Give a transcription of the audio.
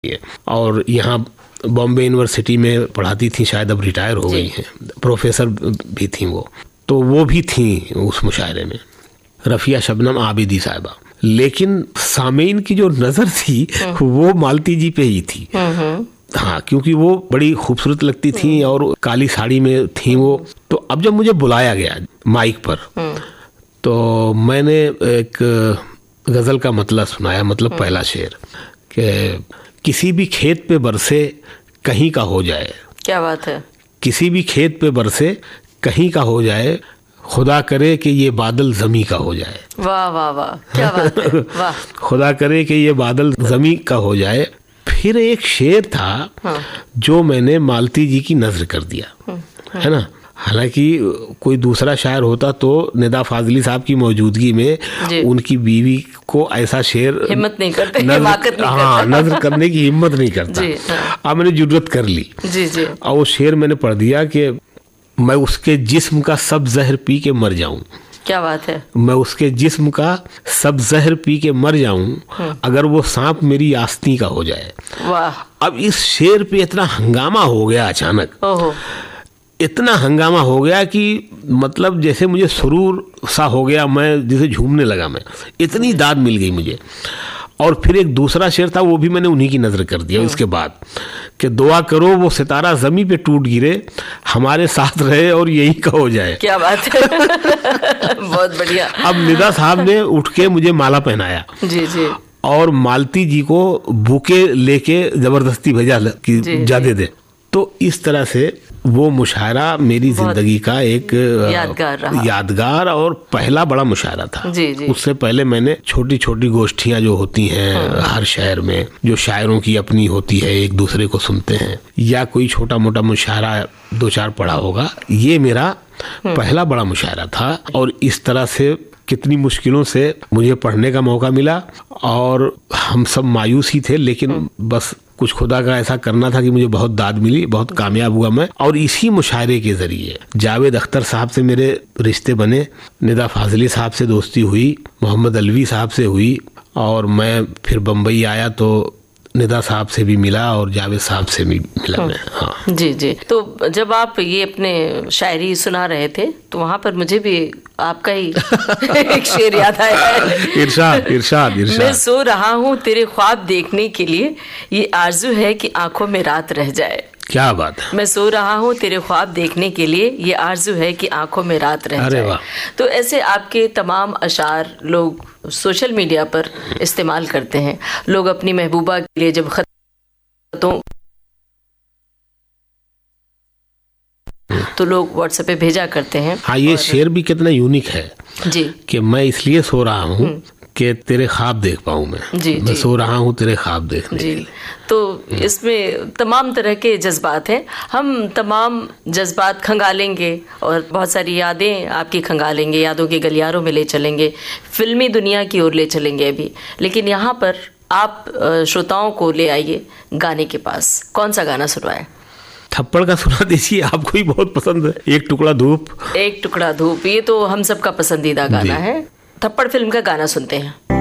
और यहाँ बॉम्बे यूनिवर्सिटी में पढ़ाती थी, शायद अब रिटायर हो गई हैं, प्रोफेसर भी थी वो, तो वो भी थी उस मुशायरे में, रफ़िया शबनम आबिदी साहिबा। लेकिन सामीन की जो नज़र थी वो मालती जी पे ही थी। हाँ, क्योंकि वो बड़ी खूबसूरत लगती थी और काली साड़ी में थी वो। तो अब जब मुझे बुलाया गया माइक पर, तो मैंने एक गज़ल का मतलब सुनाया, मतलब पहला शेर कि किसी भी खेत पे बरसे कहीं का हो जाए। क्या बात है। किसी भी खेत पे बरसे कहीं का हो जाए, खुदा करे कि ये बादल ज़मी का हो जाए। वाह वाह वाह, क्या बात है, वाह। खुदा करे कि ये बादल ज़मी का हो जाए। फिर एक शेर था जो मैंने मालती जी की नज़र कर दिया, है ना। हालांकि कोई दूसरा शायर होता तो निदा फाजली साहब की मौजूदगी में उनकी बीवी को ऐसा शेर हिम्मत नहीं करते, नज़र करने की हिम्मत नहीं करता। अब मैंने जुर्रत कर ली जी। और वो शेर मैंने पढ़ दिया कि मैं उसके जिस्म का सब जहर पी के मर जाऊं। क्या बात है। मैं उसके जिस्म का सब जहर पी के मर जाऊं अगर वो सांप मेरी आस्तीन का हो जाए। वाह। अब इस शेर पे इतना हंगामा हो गया अचानक, इतना हंगामा हो गया कि मतलब जैसे मुझे सुरूर सा हो गया, मैं जैसे झूमने लगा, मैं इतनी दाद मिल गई मुझे। और फिर एक दूसरा शेर था, वो भी मैंने उन्हीं की नज़र कर दिया उसके बाद, कि दुआ करो वो सितारा ज़मीं पे टूट गिरे, हमारे साथ रहे और यही का हो जाए। क्या बात है। बहुत बढ़िया। अब निदा साहब ने उठ के मुझे माला पहनाया जी और मालती जी को बुके लेके जबरदस्ती भेजा कि जा दे दे। तो इस तरह से वो मुशायरा मेरी जिंदगी का एक यादगार और पहला बड़ा मुशायरा था। जी। उससे पहले मैंने छोटी छोटी गोष्ठियां जो होती हैं हर शहर में, जो शायरों की अपनी होती है, एक दूसरे को सुनते हैं, या कोई छोटा मोटा मुशायरा 2-4 पढ़ा होगा, ये मेरा पहला बड़ा मुशायरा था। और इस तरह से कितनी मुश्किलों से मुझे पढ़ने का मौका मिला और हम सब मायूस ही थे, लेकिन बस कुछ खुदा का ऐसा करना था कि मुझे बहुत दाद मिली, बहुत कामयाब हुआ मैं। और इसी मुशायरे के ज़रिए जावेद अख्तर साहब से मेरे रिश्ते बने, निदा फाजली साहब से दोस्ती हुई, मोहम्मद अलवी साहब से हुई, और मैं फिर बम्बई आया तो निदा साहब से भी मिला और जावेद साहब से भी मिला मैं। हाँ जी। तो जब आप ये अपने शायरी सुना रहे थे तो वहाँ पर मुझे भी आपका ही एक शेर याद आया है। इरशाद। मैं सो रहा हूँ तेरे ख्वाब देखने के लिए, ये आरज़ू है कि आंखों में रात रह जाए। क्या बात है। मैं सो रहा हूँ तेरे ख्वाब देखने के लिए, ये आरज़ू है कि आंखों में रात रह जाए। वाह। तो ऐसे आपके तमाम अशार लोग सोशल मीडिया पर इस्तेमाल करते हैं। लोग अपनी महबूबा के लिए जब खतों तो लोग व्हाट्सएप पे भेजा करते हैं। हाँ, ये शेर भी कितना यूनिक है जी, कि मैं इसलिए सो रहा हूँ कि तेरे ख्वाब देख पाऊँ मैं। मैं सो रहा हूँ तेरे ख्वाब देखने के लिए। तो इसमें तमाम तरह के जज्बात हैं, हम तमाम जज्बात खंगालेंगे और बहुत सारी यादें आपकी खंगालेंगे, यादों के गलियारों में ले चलेंगे, फिल्मी दुनिया की ओर ले चलेंगे अभी। लेकिन यहाँ पर आप श्रोताओं को ले आइए गाने के पास। कौन सा गाना सुनवाएं? थप्पड़ का सुना दीजिए, आपको ही बहुत पसंद है। एक टुकड़ा धूप। एक टुकड़ा धूप, ये तो हम सबका पसंदीदा गाना है। थप्पड़ फिल्म का गाना सुनते हैं।